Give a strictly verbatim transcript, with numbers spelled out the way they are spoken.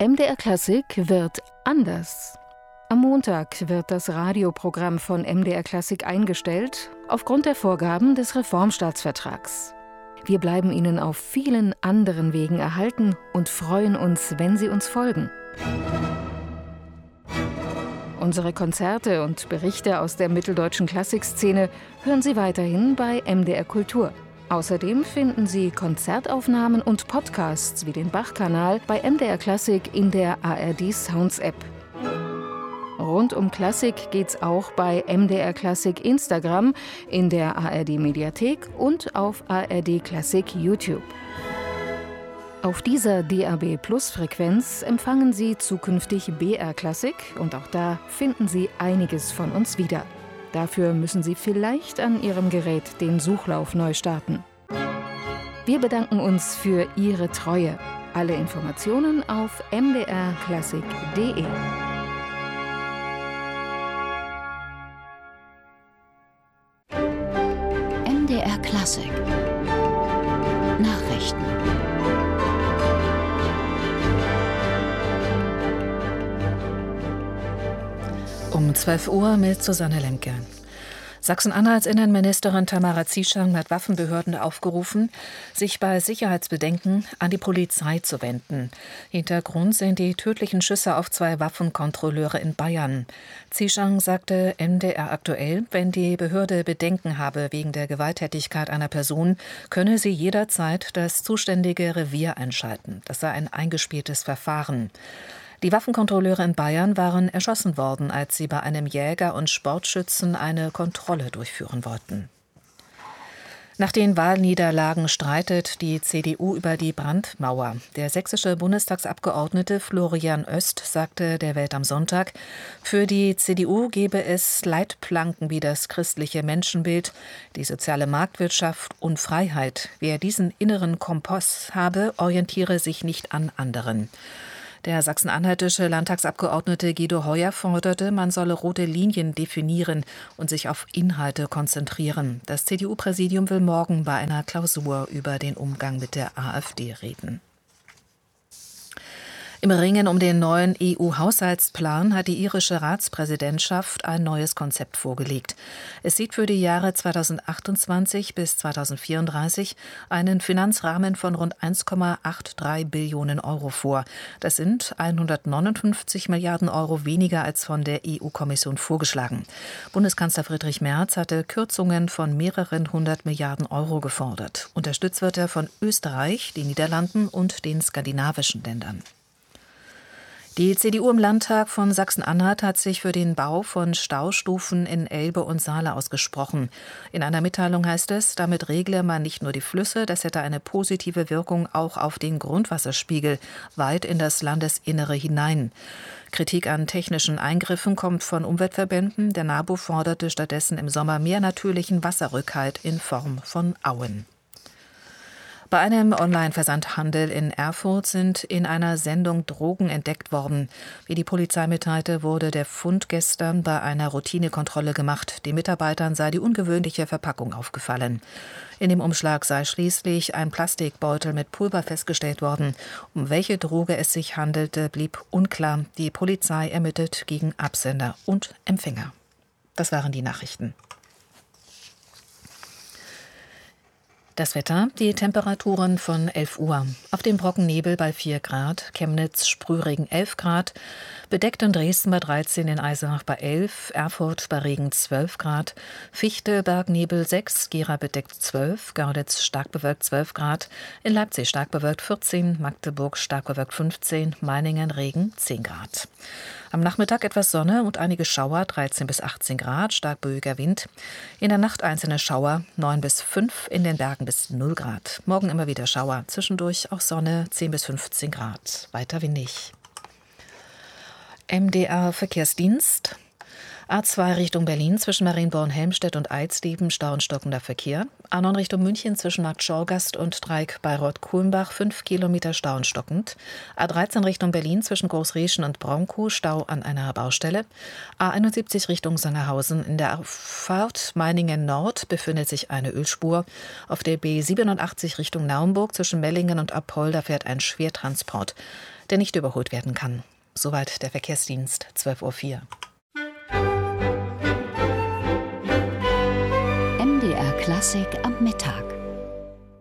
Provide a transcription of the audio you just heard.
M D R Klassik wird anders. Am Montag wird das Radioprogramm von M D R Klassik eingestellt, aufgrund der Vorgaben des Reformstaatsvertrags. Wir bleiben Ihnen auf vielen anderen Wegen erhalten und freuen uns, wenn Sie uns folgen. Unsere Konzerte und Berichte aus der mitteldeutschen Klassikszene hören Sie weiterhin bei M D R Kultur. Außerdem finden Sie Konzertaufnahmen und Podcasts wie den Bach-Kanal bei M D R Klassik in der A R D Sounds App. Rund um Klassik geht's auch bei M D R Klassik Instagram, in der A R D Mediathek und auf A R D Klassik YouTube. Auf dieser D A B Plus Frequenz empfangen Sie zukünftig B R Klassik und auch da finden Sie einiges von uns wieder. Dafür müssen Sie vielleicht an Ihrem Gerät den Suchlauf neu starten. Wir bedanken uns für Ihre Treue. Alle Informationen auf m d r klassik punkt d e. M D R Klassik Nachrichten. Um zwölf Uhr mit Susanne Lemke. Sachsen-Anhalts Innenministerin Tamara Zieschang hat Waffenbehörden aufgerufen, sich bei Sicherheitsbedenken an die Polizei zu wenden. Hintergrund sind die tödlichen Schüsse auf zwei Waffenkontrolleure in Bayern. Zieschang sagte M D R aktuell, wenn die Behörde Bedenken habe wegen der Gewalttätigkeit einer Person, könne sie jederzeit das zuständige Revier einschalten. Das sei ein eingespieltes Verfahren. Die Waffenkontrolleure in Bayern waren erschossen worden, als sie bei einem Jäger und Sportschützen eine Kontrolle durchführen wollten. Nach den Wahlniederlagen streitet die C D U über die Brandmauer. Der sächsische Bundestagsabgeordnete Florian Oest sagte der Welt am Sonntag, für die C D U gebe es Leitplanken wie das christliche Menschenbild, die soziale Marktwirtschaft und Freiheit. Wer diesen inneren Kompass habe, orientiere sich nicht an anderen. Der sachsen-anhaltische Landtagsabgeordnete Guido Heuer forderte, man solle rote Linien definieren und sich auf Inhalte konzentrieren. Das C D U-Präsidium will morgen bei einer Klausur über den Umgang mit der AfD reden. Im Ringen um den neuen E U-Haushaltsplan hat die irische Ratspräsidentschaft ein neues Konzept vorgelegt. Es sieht für die Jahre zweitausendachtundzwanzig bis zweitausendvierunddreißig einen Finanzrahmen von rund eins Komma dreiundachtzig Billionen Euro vor. Das sind hundertneunundfünfzig Milliarden Euro weniger als von der E U-Kommission vorgeschlagen. Bundeskanzler Friedrich Merz hatte Kürzungen von mehreren hundert Milliarden Euro gefordert. Unterstützt wird er von Österreich, den Niederlanden und den skandinavischen Ländern. Die C D U im Landtag von Sachsen-Anhalt hat sich für den Bau von Staustufen in Elbe und Saale ausgesprochen. In einer Mitteilung heißt es, damit regle man nicht nur die Flüsse, das hätte eine positive Wirkung auch auf den Grundwasserspiegel weit in das Landesinnere hinein. Kritik an technischen Eingriffen kommt von Umweltverbänden. Der NABU forderte stattdessen im Sommer mehr natürlichen Wasserrückhalt in Form von Auen. Bei einem Online-Versandhandel in Erfurt sind in einer Sendung Drogen entdeckt worden. Wie die Polizei mitteilte, wurde der Fund gestern bei einer Routinekontrolle gemacht. Den Mitarbeitern sei die ungewöhnliche Verpackung aufgefallen. In dem Umschlag sei schließlich ein Plastikbeutel mit Pulver festgestellt worden. Um welche Droge es sich handelte, blieb unklar. Die Polizei ermittelt gegen Absender und Empfänger. Das waren die Nachrichten. Das Wetter, die Temperaturen von elf Uhr. Auf dem Brockennebel bei vier Grad, Chemnitz, Sprühregen elf Grad, bedeckt in Dresden bei dreizehn, in Eisenach bei elf, Erfurt bei Regen zwölf Grad, Fichte, Bergnebel sechs, Gera bedeckt zwölf, Görlitz stark bewölkt zwölf Grad, in Leipzig stark bewölkt vierzehn, Magdeburg stark bewölkt fünfzehn, Meiningen Regen zehn Grad. Am Nachmittag etwas Sonne und einige Schauer, dreizehn bis achtzehn Grad, stark böiger Wind. In der Nacht einzelne Schauer, neun bis fünf, in den Bergen bis null Grad. Morgen immer wieder Schauer, zwischendurch auch Sonne, zehn bis fünfzehn Grad. Weiter windig. M D R Verkehrsdienst. A zwei Richtung Berlin zwischen Marienborn-Helmstedt und Eisleben Stau und stockender Verkehr. A neun Richtung München zwischen Markt Schorgast und Dreieck Bayreuth-Kulmbach fünf Kilometer Stau und stockend. A dreizehn Richtung Berlin zwischen Großrieschen und Braunkow Stau an einer Baustelle. A einundsiebzig Richtung Sangerhausen. In der Auffahrt Meiningen Nord befindet sich eine Ölspur. Auf der B siebenundachtzig Richtung Naumburg zwischen Mellingen und Apolda fährt ein Schwertransport, der nicht überholt werden kann. Soweit der Verkehrsdienst, zwölf Uhr vier. M D R Klassik am Mittag.